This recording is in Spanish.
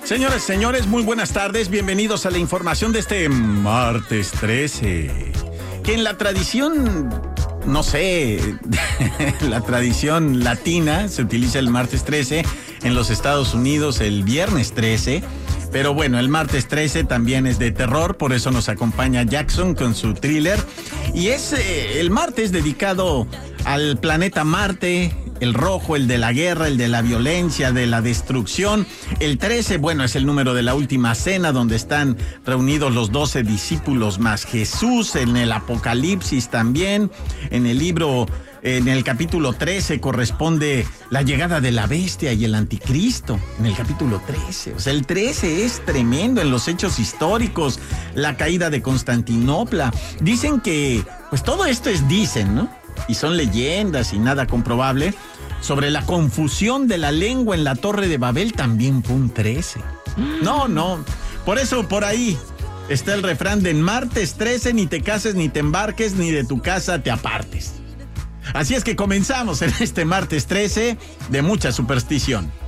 Señoras y señores, muy buenas tardes. Bienvenidos a la información de este martes 13. Que en la tradición, no sé, la tradición latina se utiliza el martes 13, en los Estados Unidos el viernes 13. Pero bueno, el martes 13 también es de terror, por eso nos acompaña Jackson con su thriller. Y es el martes dedicado al planeta Marte, el rojo, el de la guerra, el de la violencia, de la destrucción. El 13, bueno, es el número de la última cena, donde están reunidos los 12 discípulos más Jesús, en el Apocalipsis también, en el libro... En el capítulo 13 corresponde la llegada de la bestia y el anticristo, en el capítulo 13. O sea, el 13 es tremendo en los hechos históricos, la caída de Constantinopla. Dicen que, pues todo esto dicen, ¿no? Y son leyendas y nada comprobable. Sobre la confusión de la lengua en la Torre de Babel también fue un 13. No. Por eso, por ahí está el refrán de en martes 13, ni te cases, ni te embarques, ni de tu casa te apartes. Así es que comenzamos en este martes 13 de mucha superstición.